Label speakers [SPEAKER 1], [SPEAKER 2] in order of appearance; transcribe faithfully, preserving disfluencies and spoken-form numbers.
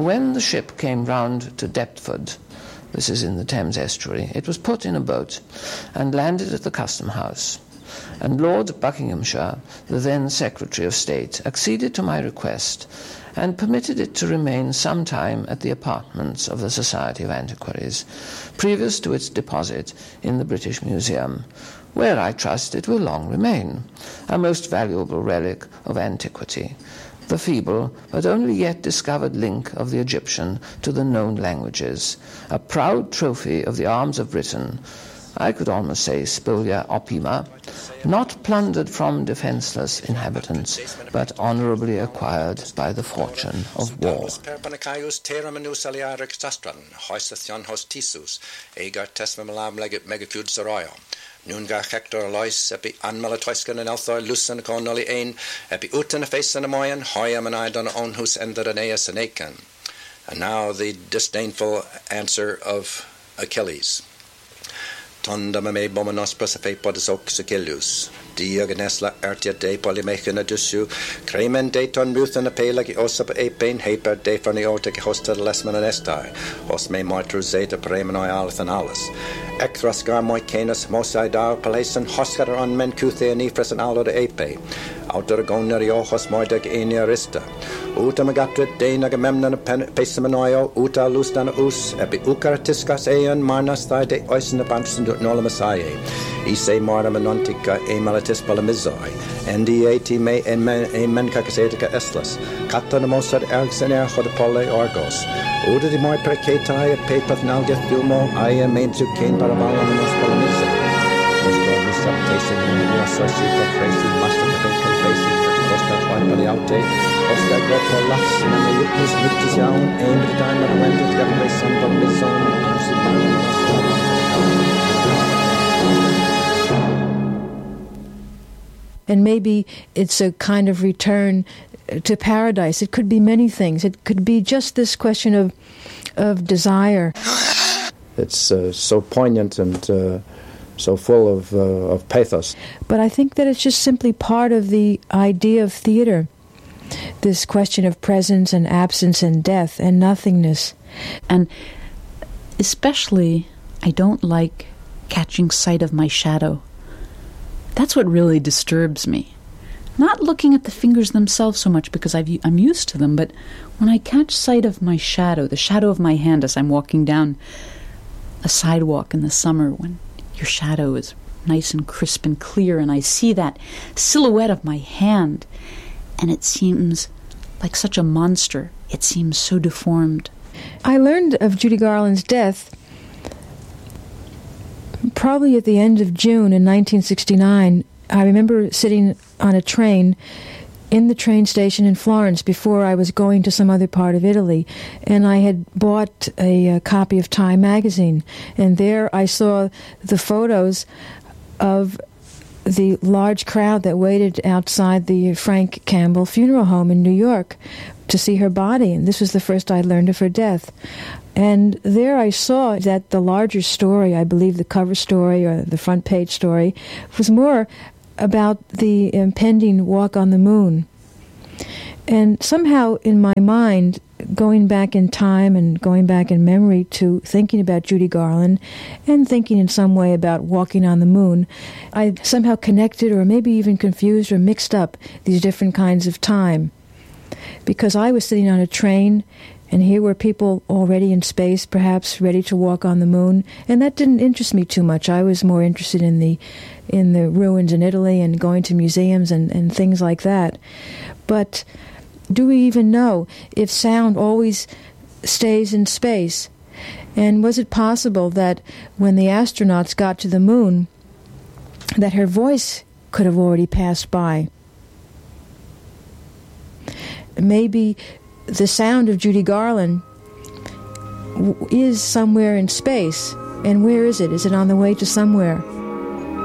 [SPEAKER 1] when the ship came round to Deptford, this is in the Thames estuary, it was put in a boat and landed at the Custom House. And Lord Buckinghamshire, the then Secretary of State, acceded to my request and permitted it to remain some time at the apartments of the Society of Antiquaries, previous to its deposit in the British Museum, where I trust it will long remain, a most valuable relic of antiquity, the feeble but only yet discovered link of the Egyptian to the known languages, a proud trophy of the arms of Britain, I could almost say spolia opima, not plundered from defenceless inhabitants, but honourably acquired by the fortune of war.
[SPEAKER 2] Nunga Hector Lois, epi Anmala Toiskan and Althor, Lucan Conolly Ain, epi Utan a face and a moyan, Hoyam and I don own whose ended Aeneas and Achan. And now the disdainful answer of Achilles. Tonda me bomanos persefe podis ox Achilles. Diagonesla ertia de polymechana dusu, Cremen de ton muth and a pelagi osap a pain, haper de farniotic hosta lesman and estai, os me moitru zeta premenoi alith and alis. Ecthrascar moi canis mosai dar palasan hoscater on men cuthe and ephras and aldo de ape. Outer gonario hos moidag eniarista. Uta magatrit de nagamemnon pesamanoio, uta lustan us, epi ucaratiscas eon marnas thai de oisin abanson nolamasae. Ise mara manontica e malatis polemizoi, N D A T me e men cacasetica eslas, catanamosad ergsener hodapole orgos. Uda di moi precatai et papath nalgeth dumo, aia main zu cane parabala manos polemize. Ostor receptation in the associate crazy, master of bacon facing, Costa Paliaute, Oscar Grotto Lass, and the Lupus Luctus Yaun, aimed at time of when to get away some polemizon, and
[SPEAKER 3] And maybe it's a kind of return to paradise. It could be many things. It could be just this question of of desire.
[SPEAKER 4] It's uh, so poignant and uh, so full of, uh, of pathos.
[SPEAKER 3] But I think that it's just simply part of the idea of theater, this question of presence and absence and death and nothingness.
[SPEAKER 5] And especially, I don't like catching sight of my shadow. That's what really disturbs me. Not looking at the fingers themselves so much because I've, I'm used to them, but when I catch sight of my shadow, the shadow of my hand as I'm walking down a sidewalk in the summer when your shadow is nice and crisp and clear, and I see that silhouette of my hand, and it seems like such a monster. It seems so deformed.
[SPEAKER 3] I learned of Judy Garland's death probably at the end of June in nineteen sixty-nine. I remember sitting on a train in the train station in Florence before I was going to some other part of Italy, and I had bought a, a copy of Time magazine, and there I saw the photos of the large crowd that waited outside the Frank Campbell funeral home in New York to see her body, and this was the first I learned of her death. And there I saw that the larger story, I believe the cover story or the front page story, was more about the impending walk on the moon. And somehow in my mind, going back in time and going back in memory to thinking about Judy Garland and thinking in some way about walking on the moon, I somehow connected or maybe even confused or mixed up these different kinds of time. Because I was sitting on a train, and here were people already in space, perhaps ready to walk on the moon, and that didn't interest me too much. I was more interested in the in the ruins in Italy and going to museums and, and things like that. But do we even know if sound always stays in space? And was it possible that when the astronauts got to the moon, that her voice could have already passed by? Maybe the sound of Judy Garland is somewhere in space. And where is it? Is it on the way to somewhere?